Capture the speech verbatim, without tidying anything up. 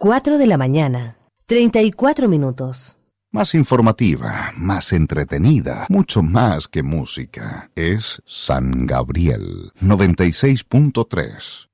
cuatro de la mañana, treinta y cuatro minutos. Más informativa, más entretenida, mucho más que música. Es San Gabriel noventa y seis punto tres.